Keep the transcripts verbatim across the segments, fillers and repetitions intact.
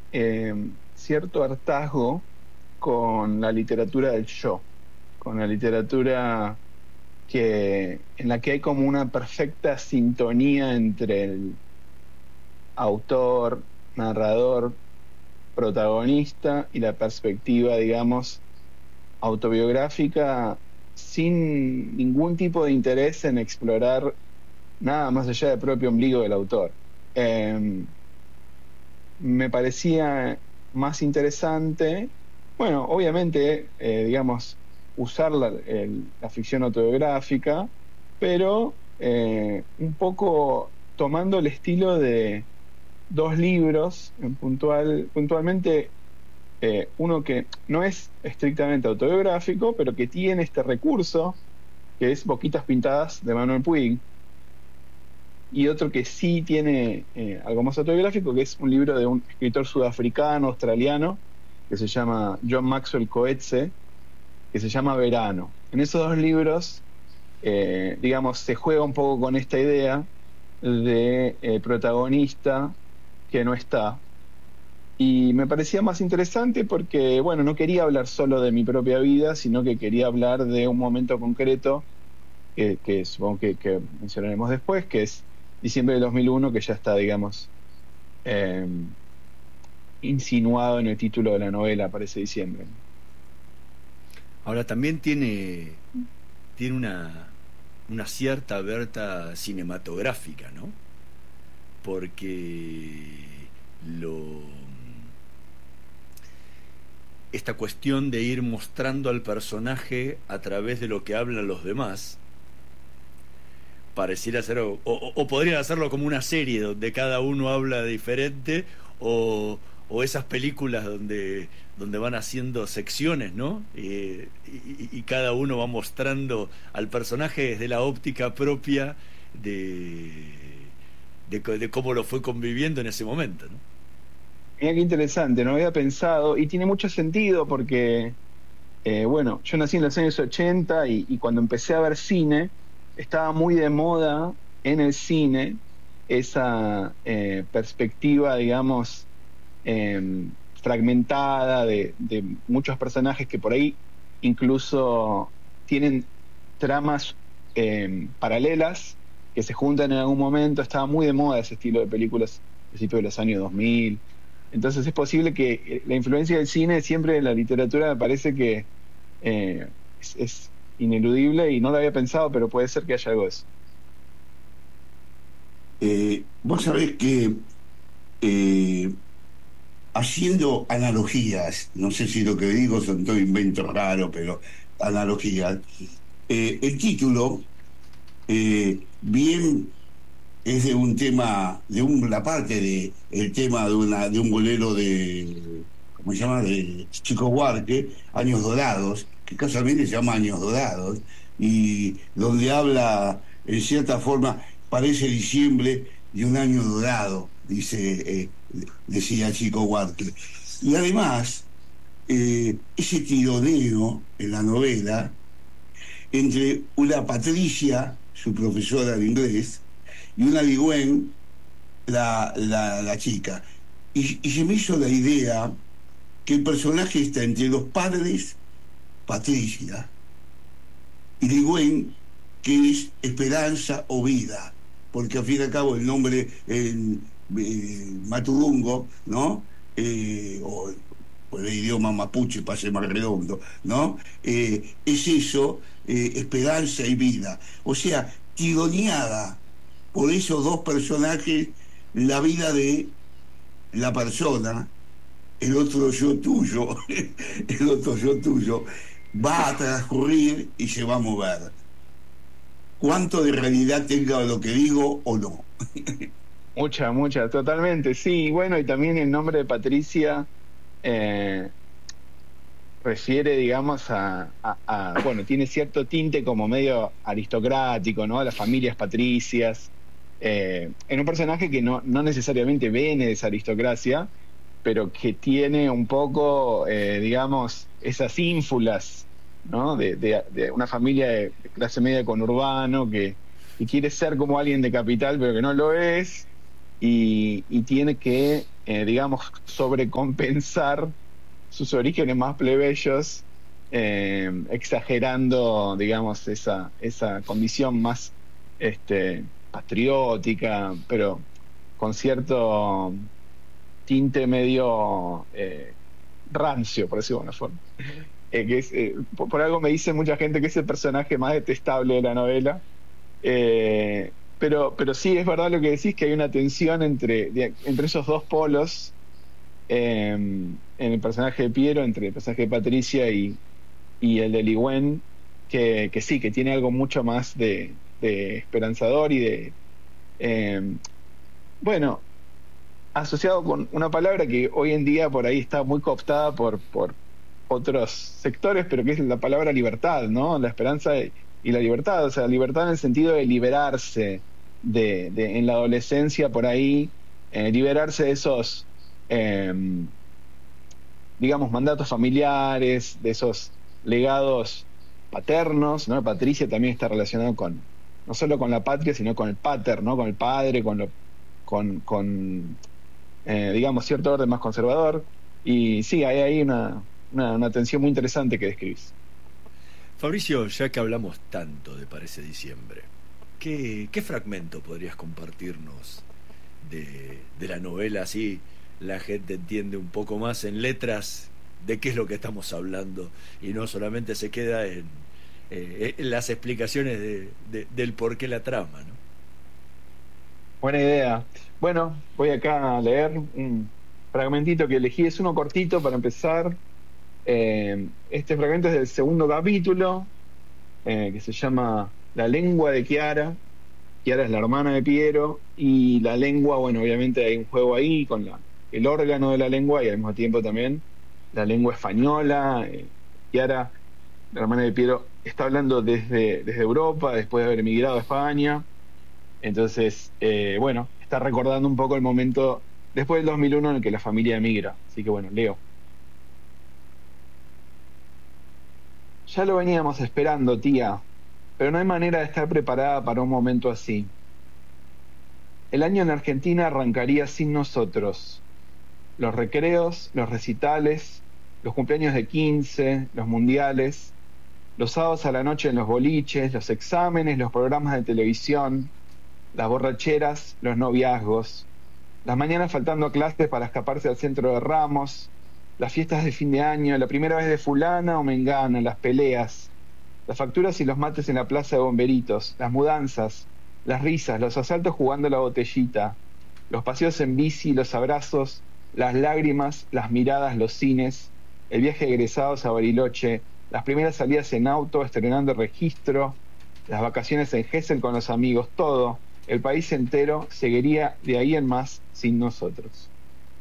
eh, cierto hartazgo con la literatura del yo, con la literatura que, en la que hay como una perfecta sintonía entre el autor, narrador, protagonista y la perspectiva, digamos, autobiográfica, sin ningún tipo de interés en explorar nada más allá del propio ombligo del autor. Eh, Me parecía más interesante, bueno, obviamente, eh, digamos, usar la, el- la ficción autobiográfica, pero eh, un poco tomando el estilo de dos libros, en puntual, puntualmente eh, uno que no es estrictamente autobiográfico, pero que tiene este recurso, que es Boquitas Pintadas de Manuel Puig, y otro que sí tiene eh, algo más autobiográfico, que es un libro de un escritor sudafricano, australiano, que se llama John Maxwell Coetzee, que se llama Verano. En esos dos libros, eh, digamos, se juega un poco con esta idea de eh, protagonista que no está. Y me parecía más interesante porque, bueno, no quería hablar solo de mi propia vida, sino que quería hablar de un momento concreto que, que supongo que, que mencionaremos después, que es diciembre de dos mil uno, que ya está, digamos, eh, insinuado en el título de la novela, aparece diciembre. Ahora también tiene, tiene una, una cierta verta cinematográfica, ¿no? Porque lo, esta cuestión de ir mostrando al personaje a través de lo que hablan los demás, pareciera ser, o, o, o podrían hacerlo como una serie donde cada uno habla diferente, o, o esas películas donde, donde van haciendo secciones, ¿no? Eh, y, y, cada uno va mostrando al personaje desde la óptica propia de, de, de cómo lo fue conviviendo en ese momento, ¿no? Mira qué interesante, no había pensado, y tiene mucho sentido porque, eh, bueno, yo nací en los años ochenta y, y cuando empecé a ver cine, estaba muy de moda en el cine esa eh, perspectiva, digamos, eh, fragmentada de, de muchos personajes que por ahí incluso tienen tramas eh, paralelas que se juntan en algún momento. Estaba muy de moda ese estilo de películas a principios de los años dos mil. Entonces es posible que eh, la influencia del cine siempre en la literatura me parece que eh, es, es ineludible y no lo había pensado, pero puede ser que haya algo de eso. Eh, vos sabés que eh, haciendo analogías, no sé si lo que digo son todo invento raro, pero analogías, eh, el título eh, bien es de un tema, de un, la parte de el tema de una, de un bolero de, ¿cómo se llama? De Chico Buarque, Años Dorados, que casualmente se llama Años Dorados, y donde habla, en cierta forma, parece diciembre de un año dorado, dice, eh, decía Chico Buarque. Y además, eh, ese tironeo en la novela entre una Patricia, su profesora de inglés, y una Ligüen, la, la, la chica. Y, y se me hizo la idea que el personaje está entre los padres, Patricia, y Ligüen, que es esperanza o vida, porque al fin y al cabo el nombre en eh, Maturungo, ¿no? Eh, o por el idioma mapuche para ser más redondo, ¿no? Eh, es eso, eh, esperanza y vida. O sea, tironeada por esos dos personajes la vida de la persona, el otro yo tuyo, el otro yo tuyo, va a transcurrir y se va a mover. Cuánto de realidad tenga lo que digo o no. Mucha, mucha, totalmente, sí. Bueno, y también el nombre de Patricia eh, refiere, digamos, a, a- a- bueno, tiene cierto tinte como medio aristocrático, ¿no? Las familias patricias, eh, en un personaje que no, no necesariamente viene de esa aristocracia, pero que tiene un poco, eh, digamos, esas ínfulas, ¿no? De, de- de una familia de, de clase media conurbano que, que quiere ser como alguien de capital, pero que no lo es, y, y tiene que eh, digamos, sobrecompensar sus orígenes más plebeyos, eh, exagerando, digamos, esa, esa condición más este, patriótica, pero con cierto tinte medio eh, rancio, por decirlo de alguna forma. Eh, que es, eh, por, por algo me dice mucha gente que es el personaje más detestable de la novela. Eh, pero, pero sí, es verdad lo que decís, que hay una tensión entre, de- entre esos dos polos, eh, en el personaje de Piero, entre el personaje de Patricia y, y el de Ligüen, que, que sí, que tiene algo mucho más de, de esperanzador y de, eh, bueno, asociado con una palabra que hoy en día por ahí está muy cooptada por, por otros sectores, pero que es la palabra libertad, ¿no? La esperanza y y la libertad, o sea, libertad en el sentido de liberarse de, de en la adolescencia por ahí, eh, liberarse de esos, eh, digamos, mandatos familiares, de esos legados paternos, ¿no? Patricia también está relacionado con, no solo con la patria, sino con el pater, ¿no? Con el padre, con lo, con, con eh, digamos, cierto orden más conservador. Y sí, hay ahí una, una, una tensión muy interesante que describís. Fabricio, ya que hablamos tanto de Parece Diciembre, ¿qué, qué fragmento podrías compartirnos de, de la novela? Así la gente entiende un poco más en letras de qué es lo que estamos hablando y no solamente se queda en, eh, en las explicaciones de, de, del por qué la trama, ¿no? Buena idea. Bueno, voy acá a leer un fragmentito que elegí. Es uno cortito para empezar. Eh, este fragmento es del segundo capítulo, eh, que se llama La lengua de Chiara. Chiara es la hermana de Piero, y la lengua, bueno, obviamente hay un juego ahí con la, el órgano de la lengua y al mismo tiempo también la lengua española. Eh, Chiara, la hermana de Piero, está hablando desde, desde Europa, después de haber emigrado a España. Entonces, eh, bueno, está recordando un poco el momento después del dos mil uno en el que la familia emigra. Así que bueno, leo. Ya lo veníamos esperando, tía, pero no hay manera de estar preparada para un momento así. El año en Argentina arrancaría sin nosotros. Los recreos, los recitales, los cumpleaños de quince, los mundiales, los sábados a la noche en los boliches, los exámenes, los programas de televisión, las borracheras, los noviazgos, las mañanas faltando a clases para escaparse al centro de Ramos, las fiestas de fin de año, la primera vez de fulana o mengana, las peleas, las facturas y los mates en la plaza de bomberitos, las mudanzas, las risas, los asaltos jugando a la botellita, los paseos en bici, los abrazos, las lágrimas, las miradas, los cines, el viaje de egresados a Bariloche, las primeras salidas en auto, estrenando registro, las vacaciones en Gesell con los amigos, todo, el país entero seguiría de ahí en más sin nosotros.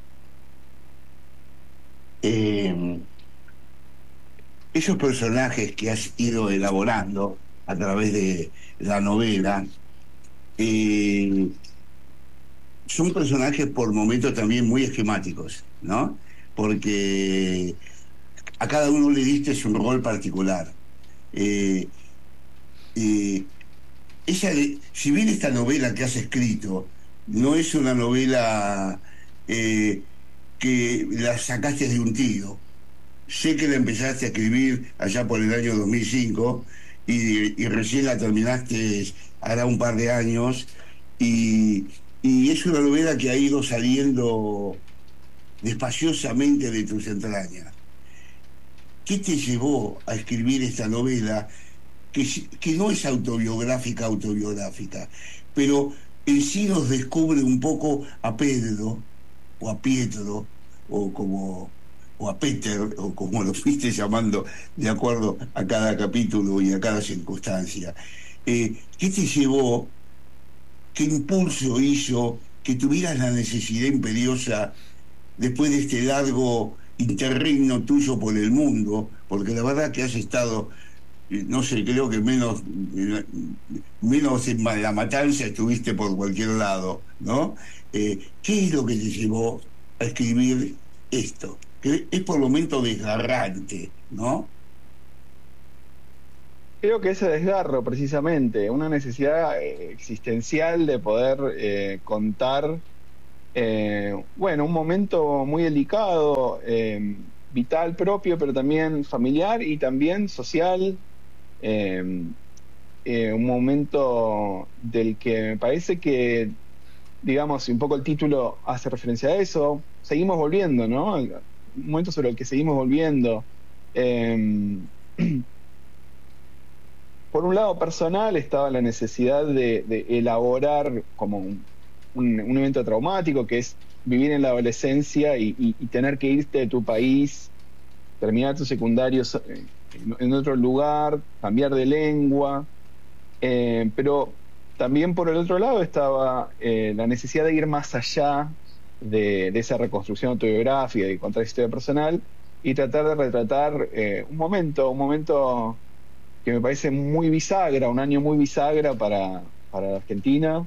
Eh, esos personajes que has ido elaborando a través de la novela, eh, son personajes por momentos también muy esquemáticos, ¿no? Porque a cada uno le diste un rol particular. Eh, eh, esa de- si bien esta novela que has escrito no es una novela eh, que la sacaste de un tiro, sé que la empezaste a escribir allá por el año dos mil cinco y, y recién la terminaste hará un par de años y, y es una novela que ha ido saliendo despaciosamente de tus entrañas. ¿Qué te llevó a escribir esta novela que, si- que no es autobiográfica, autobiográfica, pero en sí nos descubre un poco a Pedro, o a Pietro, o como o a Peter, o como lo fuiste llamando, de acuerdo a cada capítulo y a cada circunstancia? Eh, ¿qué te llevó, qué impulso hizo que tuvieras la necesidad imperiosa, después de este largo interregno tuyo por el mundo, porque la verdad que has estado, eh, no sé, creo que menos, eh, menos en la matanza estuviste por cualquier lado, ¿no? Eh, ¿qué es lo que te llevó a escribir esto? Que es por lo menos desgarrante, ¿no? Creo que ese desgarro, precisamente, una necesidad eh, existencial de poder eh, contar Eh, bueno, un momento muy delicado, eh, vital propio, pero también familiar y también social. eh, eh, un momento del que me parece que, digamos, y un poco el título hace referencia a eso, seguimos volviendo, ¿no? Un momento sobre el que seguimos volviendo. Eh, por un lado personal estaba la necesidad de, de elaborar como un, un- un evento traumático, que es vivir en la adolescencia y, y- y tener que irte de tu país, terminar tu secundario so- eh, en, en otro lugar, cambiar de lengua. Eh, pero también por el otro lado estaba eh, la necesidad de ir más allá de, de esa reconstrucción autobiográfica y contar historia personal y tratar de retratar eh, un momento, un momento que me parece muy bisagra, un año muy bisagra para, para la Argentina.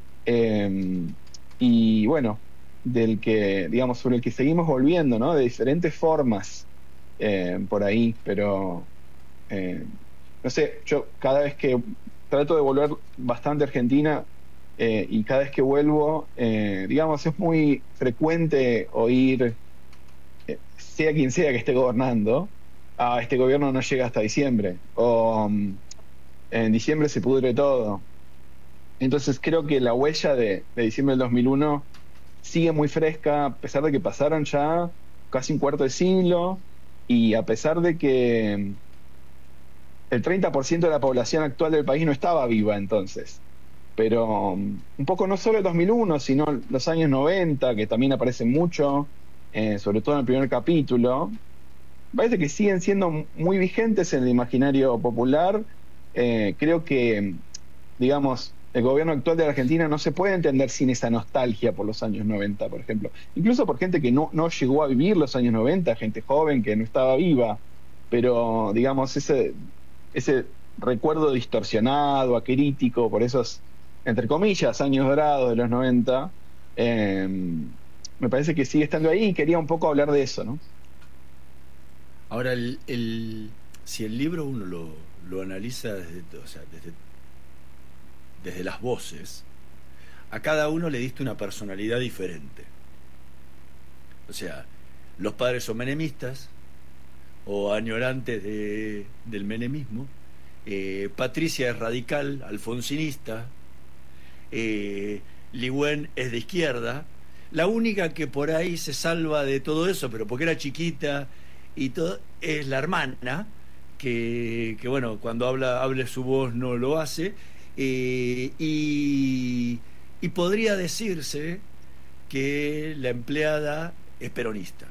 eh, y bueno, del que, digamos, sobre el que seguimos volviendo, ¿no? De diferentes formas eh, por ahí, pero eh, no sé, yo cada vez que trato de volver bastante a Argentina eh, y cada vez que vuelvo, eh, digamos, es muy frecuente oír, eh, sea quien sea que esté gobernando, ah, este gobierno no llega hasta diciembre, o mm, en diciembre se pudre todo. Entonces creo que la huella de, de diciembre del dos mil uno sigue muy fresca, a pesar de que pasaron ya casi un cuarto de siglo y a pesar de que el treinta por ciento de la población actual del país no estaba viva entonces. Pero um, un poco no solo el dos mil uno, sino los años noventa, que también aparecen mucho, eh, sobre todo en el primer capítulo, parece que siguen siendo muy vigentes en el imaginario popular. Eh, creo que, digamos, el gobierno actual de la Argentina no se puede entender sin esa nostalgia por los años noventa, por ejemplo. Incluso por gente que no, no llegó a vivir los años noventa, gente joven que no estaba viva. Pero, digamos, ese, ese recuerdo distorsionado, acrítico, por esos, entre comillas, años dorados de los noventa, eh, me parece que sigue estando ahí y quería un poco hablar de eso, ¿no? Ahora, el, el- si el libro uno lo, lo analiza desde, o sea, desde, desde las voces, a cada uno le diste una personalidad diferente. O sea, los padres son menemistas o añorantes de, del menemismo. Eh, Patricia es radical, alfonsinista. Eh, Ligüen es de izquierda. La única que por ahí se salva de todo eso, pero porque era chiquita y todo, es la hermana, que, que bueno, cuando habla, hable su voz no lo hace. Eh, y, y podría decirse que la empleada es peronista.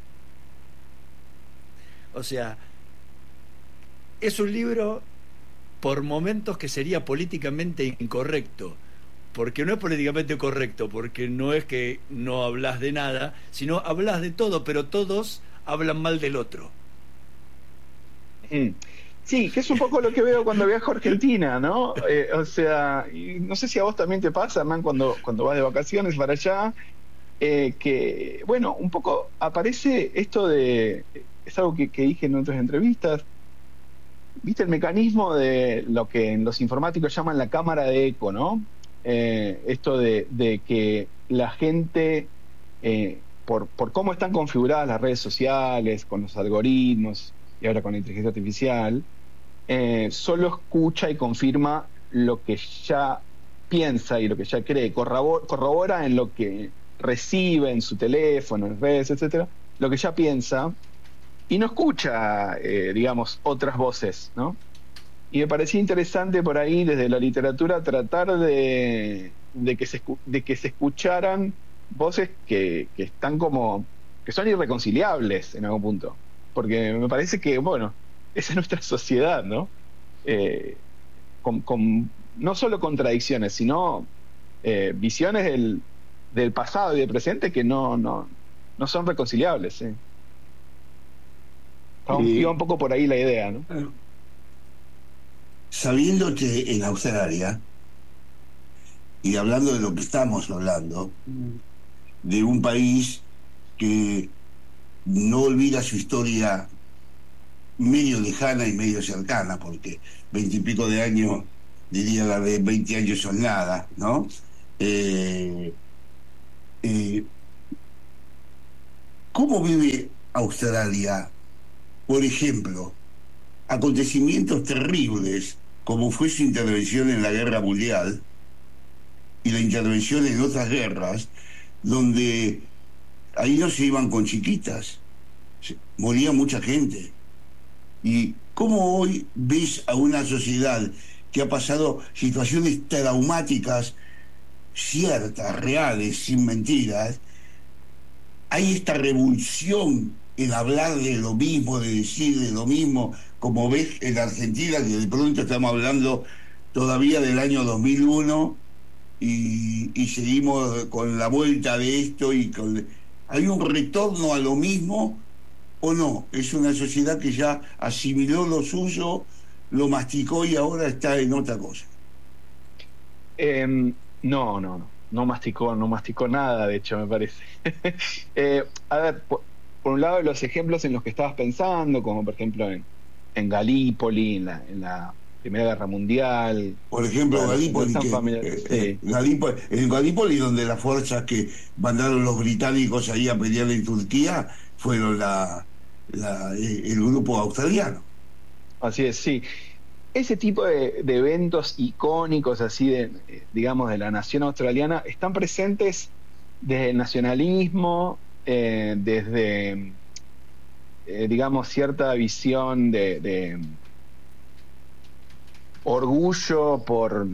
O sea, es un libro por momentos que sería políticamente incorrecto, porque no es políticamente correcto, porque no es que no hablas de nada, sino hablas de todo, pero todos hablan mal del otro. Mm. Sí, que es un poco lo que veo cuando viajo a Argentina, ¿no? Eh, o sea, y no sé si a vos también te pasa, man, cuando, cuando vas de vacaciones para allá, eh, que, bueno, un poco aparece esto de, es algo que, que dije en otras entrevistas, ¿viste el mecanismo de lo que en los informáticos llaman la cámara de eco, ¿no? Eh, esto de, de que la gente, eh, por, por cómo están configuradas las redes sociales, con los algoritmos y ahora con la inteligencia artificial, eh, solo escucha y confirma lo que ya piensa y lo que ya cree, corrobora, corrobora en lo que recibe en su teléfono, en redes, etcétera, lo que ya piensa y no escucha, eh, digamos, otras voces, ¿no? Y me parecía interesante por ahí desde la literatura tratar de, de, que, se, de que se escucharan voces que, que están como, que son irreconciliables en algún punto. Porque me parece que, bueno, esa es nuestra sociedad, ¿no? Eh, con, con no solo contradicciones, sino eh, visiones del, del pasado y del presente que no, no, no son reconciliables. ¿Sí? Iba un Eh, poco por ahí la idea, ¿no? Sabiendo que en Australia, y hablando de lo que estamos hablando, de un país que no olvida su historia medio lejana y medio cercana, porque veintipico de años, diría la de veinte años son nada, ¿no? Eh, eh, ¿cómo vive Australia, por ejemplo, acontecimientos terribles como fue su intervención en la Guerra Mundial y la intervención en otras guerras, donde ahí no se iban con chiquitas, se, moría mucha gente? ¿Y cómo hoy ves a una sociedad que ha pasado situaciones traumáticas ciertas, reales, sin mentiras? Hay esta revolución en hablar de lo mismo, de decir de lo mismo, como ves en Argentina, que de pronto estamos hablando todavía del año dos mil uno y, y seguimos con la vuelta de esto y con... ¿Hay un retorno a lo mismo o no? Es una sociedad que ya asimiló lo suyo, lo masticó y ahora está en otra cosa. Eh, no, no, no. No masticó, no masticó nada, de hecho, me parece. eh, a ver, por, por un lado, los ejemplos en los que estabas pensando, como por ejemplo en, en Galípoli, en la, en la Primera Guerra Mundial. Por ejemplo, Bueno, Galípoli, no que, familiar, eh, sí. eh, Galípoli, en Galípoli, donde las fuerzas que mandaron los británicos ahí a pelear en Turquía fueron la, la, el grupo australiano. Así es, sí. Ese tipo de, de eventos icónicos, así de, digamos, de la nación australiana, están presentes desde el nacionalismo, eh, desde, eh, digamos, cierta visión de, de orgullo por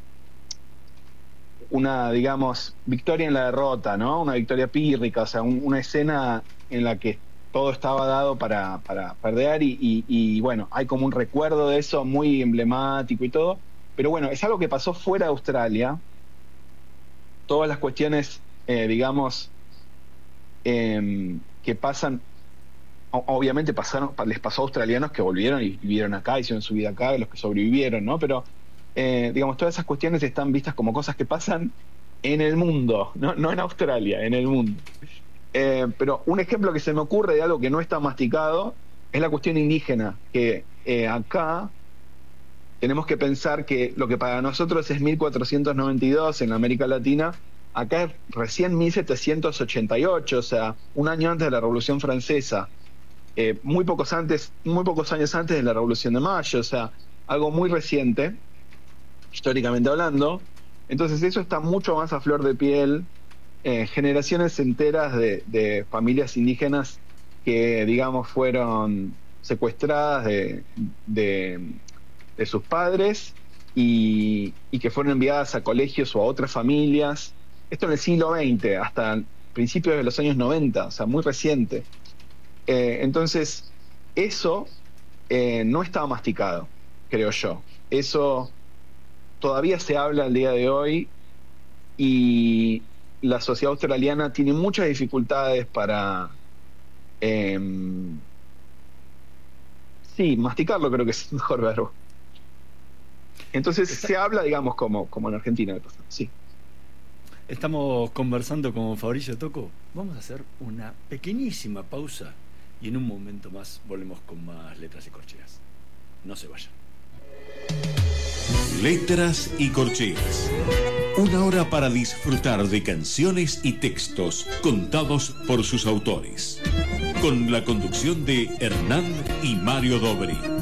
una, digamos, victoria en la derrota, ¿no? Una victoria pírrica, o sea, un, una escena en la que todo estaba dado para, para perder y, y, y bueno, hay como un recuerdo de eso muy emblemático y todo, pero bueno, es algo que pasó fuera de Australia. Todas las cuestiones, eh, digamos, eh, que pasan, obviamente pasaron, les pasó a australianos que volvieron y vivieron acá, hicieron su vida acá, los que sobrevivieron, ¿no? Pero, eh, digamos, todas esas cuestiones están vistas como cosas que pasan en el mundo, no, no en Australia, en el mundo. Eh, pero un ejemplo que se me ocurre de algo que no está masticado es la cuestión indígena, que eh, acá tenemos que pensar que lo que para nosotros es mil cuatrocientos noventa y dos en América Latina, acá es recién mil setecientos ochenta y ocho, o sea, un año antes de la Revolución Francesa, eh, muy pocos antes, muy pocos años antes de la Revolución de Mayo, o sea, algo muy reciente, históricamente hablando. Entonces eso está mucho más a flor de piel. Eh, generaciones enteras de, de familias indígenas que, digamos, fueron secuestradas de, de, de sus padres y, y que fueron enviadas a colegios o a otras familias. Esto en el siglo veinte, hasta principios de los años noventa, o sea, muy reciente. Eh, entonces, eso eh, no estaba masticado, creo yo. Eso todavía se habla al día de hoy y la sociedad australiana tiene muchas dificultades para eh, sí, masticarlo, creo que es el mejor verbo. Entonces Está... se habla, digamos, como, como en Argentina, sí. Estamos conversando con Fabricio Tocco. Vamos a hacer una pequeñísima pausa y en un momento más volvemos con más Letras y Corcheas. No se vayan. Letras y Corcheas. Una hora para disfrutar de canciones y textos contados por sus autores. Con la conducción de Hernán y Mario Dobri.